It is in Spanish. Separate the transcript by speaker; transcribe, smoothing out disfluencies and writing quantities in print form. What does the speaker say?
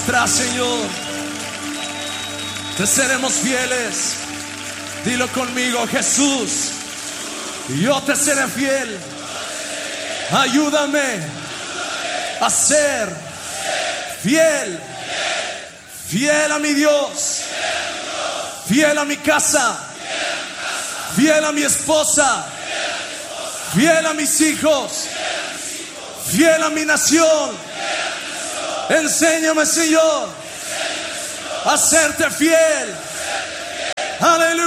Speaker 1: atrás, Señor. Te seremos fieles. Dilo conmigo, Jesús, yo te seré fiel. Ayúdame a ser fiel. Fiel a mi Dios. Fiel a mi casa. Fiel a mi esposa. Fiel a mis hijos. Fiel a mi nación. Enséñame, Señor, a serte fiel. Aleluya.